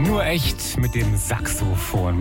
Nur echt mit dem Saxophon.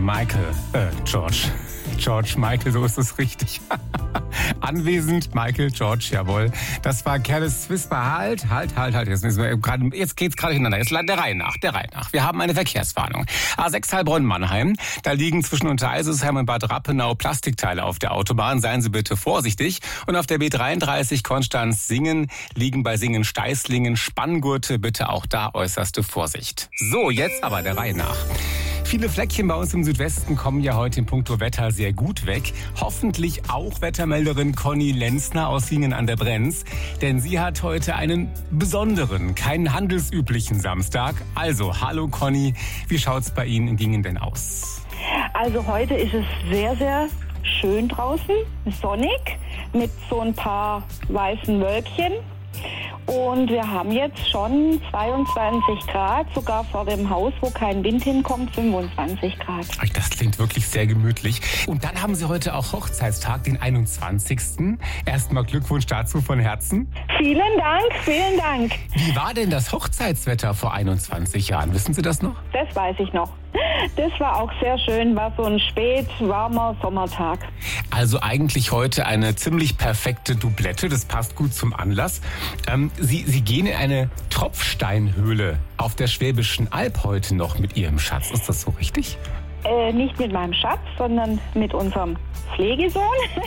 George Michael, so ist es richtig. Anwesend, Michael, George, jawohl. Das war Careless Whisper. Halt. Jetzt geht's gerade hintereinander. Jetzt der Reihe nach. Wir haben eine Verkehrswarnung. A6 Heilbronn-Mannheim. Da liegen zwischen Untereisesheim und Bad Rappenau Plastikteile auf der Autobahn. Seien Sie bitte vorsichtig. Und auf der B33 Konstanz-Singen liegen bei Singen-Steißlingen Spanngurte. Bitte auch da äußerste Vorsicht. So, jetzt aber der Reihe nach. Viele Fleckchen bei uns im Südwesten kommen ja heute in puncto Wetter sehr gut weg. Hoffentlich auch Wettermelderin Conny Lenzner aus Singen an der Brenz. Denn sie hat heute einen besonderen, keinen handelsüblichen Samstag. Also, hallo Conny, wie schaut's bei Ihnen in Gingen denn aus? Also heute ist es sehr, sehr schön draußen, sonnig, mit so ein paar weißen Wölkchen. Und wir haben jetzt schon 22 Grad, sogar vor dem Haus, wo kein Wind hinkommt, 25 Grad. Das klingt wirklich sehr gemütlich. Und dann haben Sie heute auch Hochzeitstag, den 21. Erstmal Glückwunsch dazu von Herzen. Vielen Dank. Wie war denn das Hochzeitswetter vor 21 Jahren? Wissen Sie das noch? Das weiß ich noch. Das war auch sehr schön, war so ein warmer Sommertag. Also eigentlich heute eine ziemlich perfekte Doublette, das passt gut zum Anlass. Sie gehen in eine Tropfsteinhöhle auf der Schwäbischen Alb heute noch mit Ihrem Schatz, ist das so richtig? Nicht mit meinem Schatz, sondern mit unserem Pflegesohn.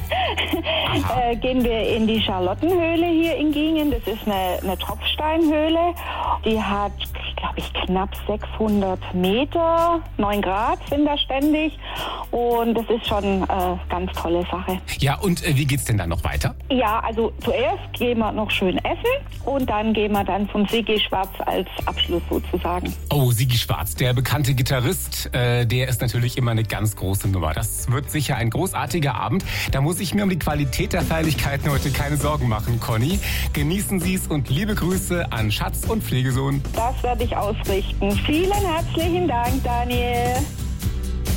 Gehen wir in die Charlottenhöhle hier in Gingen. Das ist eine Tropfsteinhöhle. Die hat, glaube ich, knapp 600 Meter, 9 Grad sind da ständig. Und das ist schon eine ganz tolle Sache. Ja, und wie geht's denn dann noch weiter? Ja, also zuerst gehen wir noch schön essen und dann gehen wir dann zum Sigi Schwarz als Abschluss sozusagen. Oh, Sigi Schwarz, der bekannte Gitarrist, der ist natürlich immer eine ganz große Nummer. Das wird sicher ein großartiger Abend. Da muss ich mir um die Qualität der Feierlichkeiten heute keine Sorgen machen, Conny. Genießen Sie es und liebe Grüße an Schatz und Pflegesohn. Das werde ich ausrichten. Vielen herzlichen Dank, Daniel.